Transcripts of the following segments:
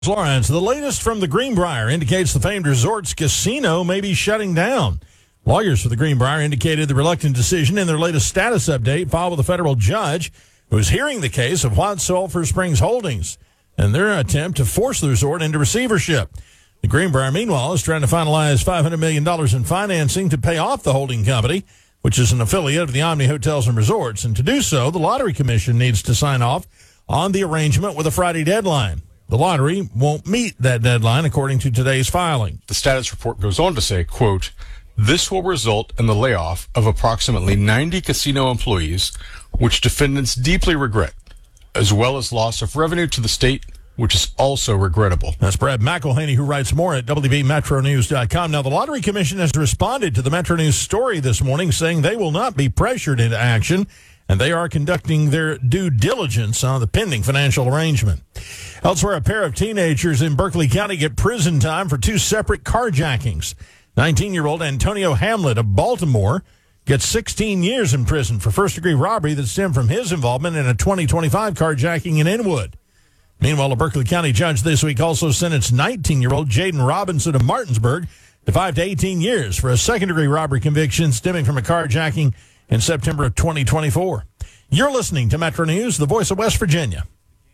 Lawrence, the latest from the Greenbrier indicates the famed resort's casino may be shutting down. Lawyers for the Greenbrier indicated the reluctant decision in their latest status update filed with a federal judge who is hearing the case of White Sulphur Springs Holdings and their attempt to force the resort into receivership. The Greenbrier, meanwhile, is trying to finalize $500 million in financing to pay off the holding company, which is an affiliate of the Omni Hotels and Resorts. And to do so, the Lottery Commission needs to sign off on the arrangement with a Friday deadline. The lottery won't meet that deadline, according to today's filing. The status report goes on to say, quote, "This will result in the layoff of approximately 90 casino employees, which defendants deeply regret, as well as loss of revenue to the state, which is also regrettable." That's Brad McElhaney, who writes more at WBMetroNews.com. Now, the Lottery Commission has responded to the Metro News story this morning, saying they will not be pressured into action, and they are conducting their due diligence on the pending financial arrangement. Elsewhere, a pair of teenagers in Berkeley County get prison time for two separate carjackings. 19-year-old Antonio Hamlet of Baltimore gets 16 years in prison for first-degree robbery that stemmed from his involvement in a 2025 carjacking in Inwood. Meanwhile, a Berkeley County judge this week also sentenced 19-year-old Jaden Robinson of Martinsburg to 5 to 18 years for a second-degree robbery conviction stemming from a carjacking in September of 2024. You're listening to Metro News, the voice of West Virginia.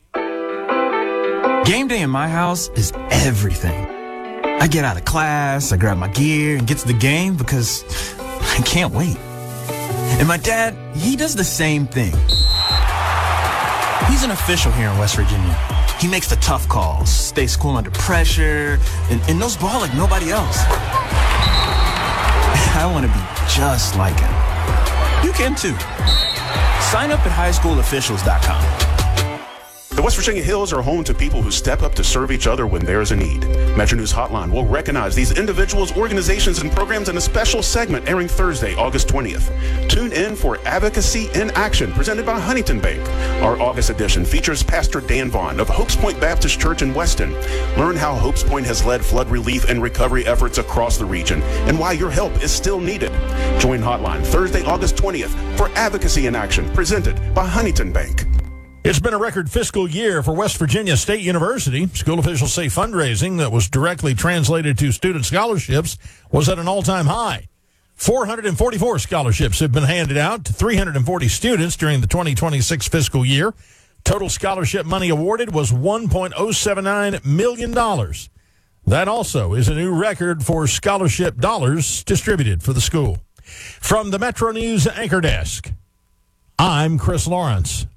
Game day in my house is everything. I get out of class, I grab my gear, and get to the game because I can't wait. And my dad, he does the same thing. He's an official here in West Virginia. He makes the tough calls, stays cool under pressure, and knows ball like nobody else. I want to be just like him. You can too. Sign up at highschoolofficials.com. The West Virginia Hills are home to people who step up to serve each other when there is a need. Metro News Hotline will recognize these individuals, organizations, and programs in a special segment airing Thursday, August 20th. Tune in for Advocacy in Action, presented by Huntington Bank. Our August edition features Pastor Dan Vaughn of Hopes Point Baptist Church in Weston. Learn how Hopes Point has led flood relief and recovery efforts across the region and why your help is still needed. Join Hotline Thursday, August 20th for Advocacy in Action, presented by Huntington Bank. It's been a record fiscal year for West Virginia State University. School officials say fundraising that was directly translated to student scholarships was at an all-time high. 444 scholarships have been handed out to 340 students during the 2026 fiscal year. Total scholarship money awarded was $1.079 million. That also is a new record for scholarship dollars distributed for the school. From the Metro News Anchor Desk, I'm Chris Lawrence.